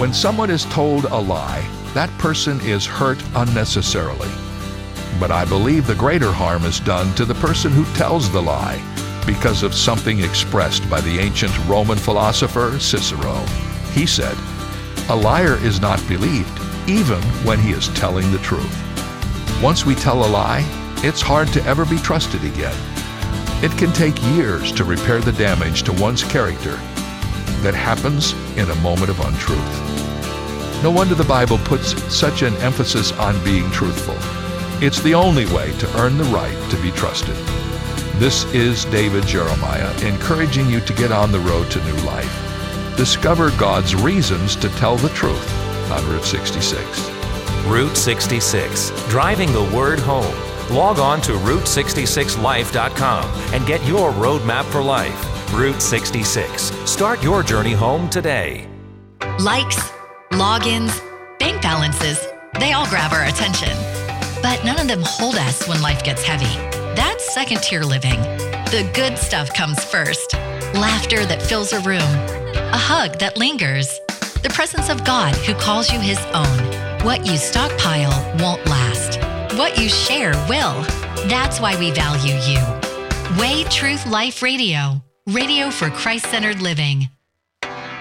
When someone is told a lie, that person is hurt unnecessarily. But I believe the greater harm is done to the person who tells the lie because of something expressed by the ancient Roman philosopher Cicero. He said, "A liar is not believed, even when he is telling the truth." Once we tell a lie, it's hard to ever be trusted again. It can take years to repair the damage to one's character that happens in a moment of untruth. No wonder the Bible puts such an emphasis on being truthful. It's the only way to earn the right to be trusted. This is David Jeremiah, encouraging you to get on the road to new life. Discover God's reasons to tell the truth on Route 66. Route 66, driving the word home. Log on to Route66Life.com and get your roadmap for life. Route 66. Start your journey home today. Likes, logins, bank balances, they all grab our attention. But none of them hold us when life gets heavy. That's second-tier living. The good stuff comes first. Laughter that fills a room. A hug that lingers. The presence of God who calls you His own. What you stockpile won't last. What you share will. That's why we value you. Way Truth Life Radio. Radio for Christ-centered living.